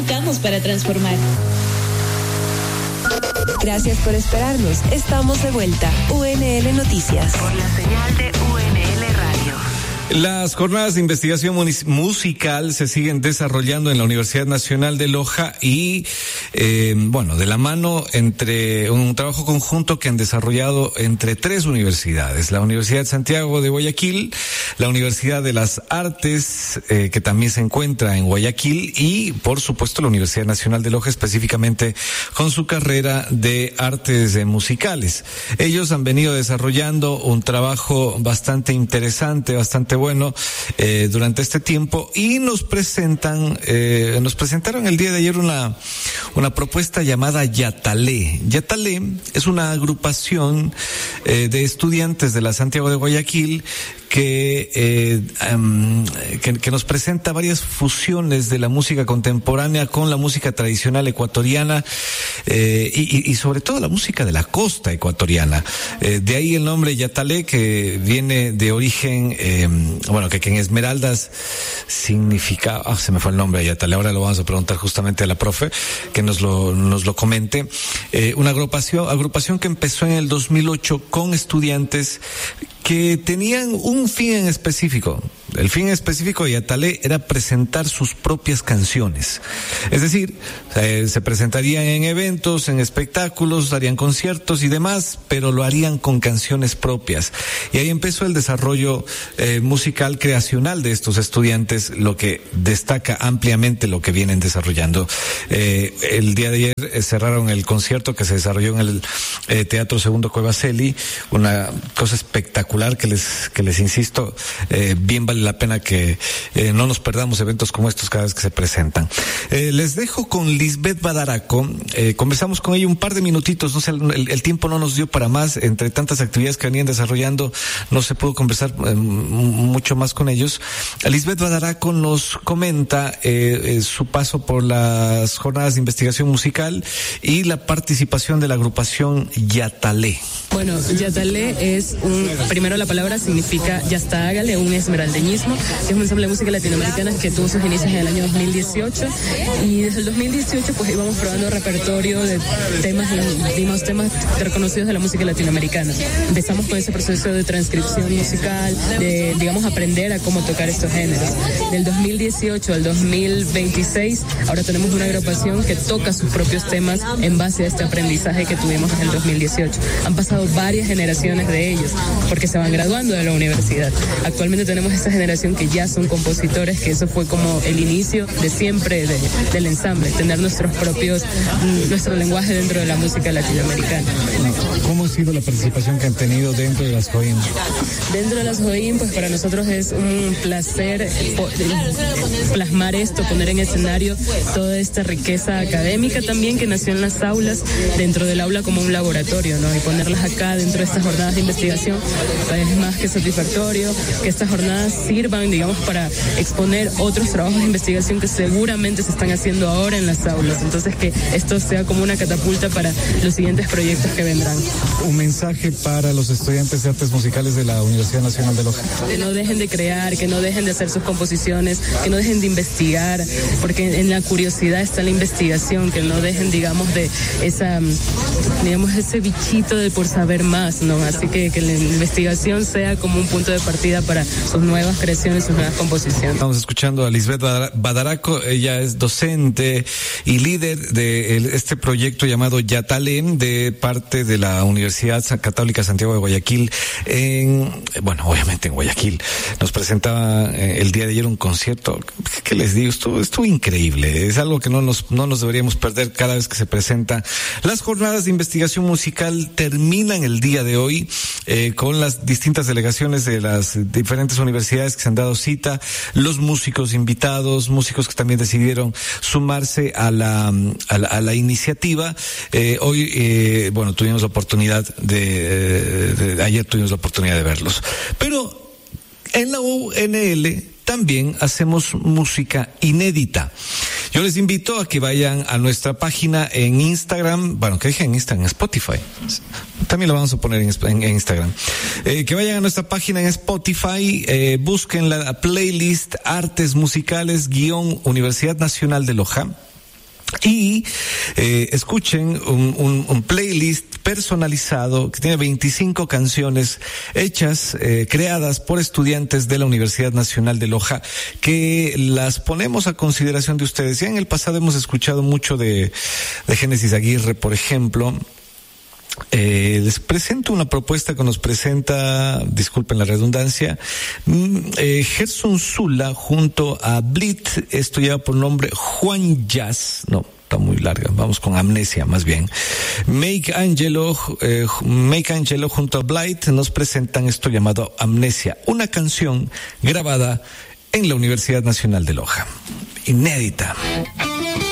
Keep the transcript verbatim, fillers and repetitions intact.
educamos para transformar. Gracias por esperarnos. Estamos de vuelta. U N L Noticias. Por la señal de U N L Radio. Las jornadas de investigación musical se siguen desarrollando en la Universidad Nacional de Loja y, eh, bueno, de la mano entre un trabajo conjunto que han desarrollado entre tres universidades: la Universidad de Santiago de Guayaquil, la Universidad de las Artes, eh, que también se encuentra en Guayaquil, y, por supuesto, la Universidad Nacional de Loja, específicamente con su carrera de artes eh, musicales. Ellos han venido desarrollando un trabajo bastante interesante, bastante bueno eh, durante este tiempo, y nos presentan, eh, nos presentaron el día de ayer una una propuesta llamada Yatalé. Yatalé es una agrupación eh, de estudiantes de la Santiago de Guayaquil que, eh, um, que que nos presenta varias fusiones de la música contemporánea con la música tradicional ecuatoriana, eh, y, y sobre todo la música de la costa ecuatoriana. Eh, de ahí el nombre Yatalé, que viene de origen, eh, bueno, que, que en Esmeraldas significa, ah, se me fue el nombre de Yatalé, ahora lo vamos a preguntar justamente a la profe, que nos lo, nos lo comente. Eh, una agrupación, agrupación que empezó en el dos mil ocho con estudiantes que tenían un fin en específico. El fin específico de Yatalé era presentar sus propias canciones. Es decir, eh, se presentarían en eventos, en espectáculos, harían conciertos y demás, pero lo harían con canciones propias. Y ahí empezó el desarrollo eh, musical creacional de estos estudiantes, lo que destaca ampliamente lo que vienen desarrollando. Eh, el día de ayer eh, cerraron el concierto que se desarrolló en el eh, Teatro Segundo Cuevaseli, una cosa espectacular que les, que les insisto, eh, bien vale la pena que eh, no nos perdamos eventos como estos cada vez que se presentan. Eh, les dejo con Lisbeth Badaraco. Eh, conversamos con ella un par de minutitos, no sé, el, el tiempo no nos dio para más, entre tantas actividades que venían desarrollando, no se pudo conversar eh, mucho más con ellos. Lisbeth Badaraco nos comenta eh, eh, su paso por las jornadas de investigación musical y la participación de la agrupación Yatalé. Bueno, Yatalé es un, primero la palabra significa ya está, hágale, un esmeraldeñismo, que es un ensamble de música latinoamericana que tuvo sus inicios en el año dos mil dieciocho, y desde el dos mil dieciocho pues íbamos probando repertorio de temas, dimos temas reconocidos de la música latinoamericana. Empezamos con ese proceso de transcripción musical, de, digamos, aprender a cómo tocar estos géneros. Del dos mil dieciocho al dos mil veintiséis, ahora tenemos una agrupación que toca sus propios temas en base a este aprendizaje que tuvimos en el dos mil dieciocho. Han pasado varias generaciones de ellos, porque se van graduando de la universidad. Actualmente tenemos esta generación que ya son compositores, que eso fue como el inicio de siempre de, del ensamble, tener nuestros propios, nuestro lenguaje dentro de la música latinoamericana. ¿Cómo ha sido la participación que han tenido dentro de las Joim? Dentro de las Joim, pues para nosotros es un placer plasmar esto, poner en escenario toda esta riqueza académica también que nació en las aulas, dentro del aula como un laboratorio, ¿no? Y ponerlas acá dentro de estas jornadas de investigación es más que satisfactorio, que estas jornadas sirvan, digamos, para exponer otros trabajos de investigación que seguramente se están haciendo ahora en las aulas. Entonces, que esto sea como una catapulta para los siguientes proyectos que vendrán. Un mensaje para los estudiantes de artes musicales de la Universidad Nacional de Loja. Que no dejen de crear, que no dejen de hacer sus composiciones, que no dejen de investigar, porque en la curiosidad está la investigación, que no dejen, digamos, de esa, digamos, ese bichito de por saber más, ¿no? Así que que la investigación sea como un punto de partida para sus nuevas creaciones, sus nuevas composiciones. Estamos escuchando a Lisbeth Badaraco. Ella es docente y líder de el, este proyecto llamado Yatalé, de parte de la Universidad Católica Santiago de Guayaquil, en, bueno, obviamente en Guayaquil. Nos presentaba eh, el día de ayer un concierto que les digo, estuvo, estuvo increíble. Es algo que no nos, no nos deberíamos perder cada vez que se presenta. Las jornadas de investigación musical terminan el día de hoy eh, con las distintas delegaciones de las diferentes universidades que se han dado cita, los músicos invitados, músicos que también decidieron sumarse a la a la, a la iniciativa. Eh, hoy, eh, bueno, tuvimos la oportunidad de, de, de, ayer tuvimos la oportunidad de verlos. Pero en la U N L también hacemos música inédita. Yo les invito a que vayan a nuestra página en Instagram, bueno, que dije en Instagram, en Spotify. También lo vamos a poner en, en, en Instagram. Eh, que vayan a nuestra página en Spotify, eh, busquen la playlist Artes Musicales guión Universidad Nacional de Loja. Y eh, escuchen un, un, un playlist personalizado que tiene veinticinco canciones hechas, eh, creadas por estudiantes de la Universidad Nacional de Loja, que las ponemos a consideración de ustedes. Ya en el pasado hemos escuchado mucho de, de Génesis Aguirre, por ejemplo. Eh, les presento una propuesta que nos presenta, disculpen la redundancia, eh, Gerson Zula junto a Blit. Esto lleva por nombre Juan Jazz, no, está muy larga, vamos con Amnesia más bien. Make Angelo, eh, Make Angelo junto a Blight nos presentan esto llamado Amnesia, una canción grabada en la Universidad Nacional de Loja, inédita.